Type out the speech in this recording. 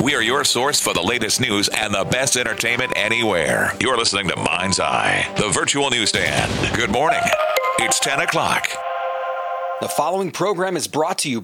We are your source for the latest news and the best entertainment anywhere. You're listening to Mind's Eye, the virtual newsstand. Good morning. It's 10 o'clock. The following program is brought to you